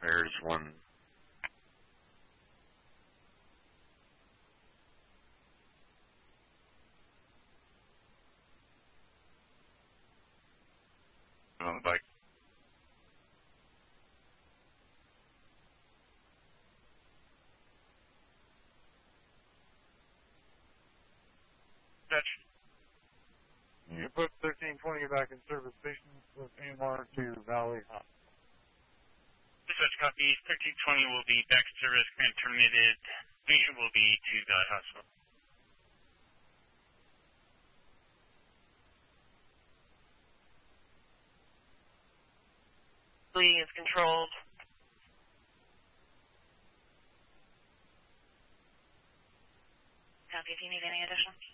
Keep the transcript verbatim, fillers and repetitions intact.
There's one. On the bike. Dutch. You put thirteen twenty back in service stations with A M R to Valley Hospital. Dispatch copies. thirteen twenty will be back in service. Grant terminated. Patient will be to Valley Hospital. Bleeding is controlled. Copy if you need any additional.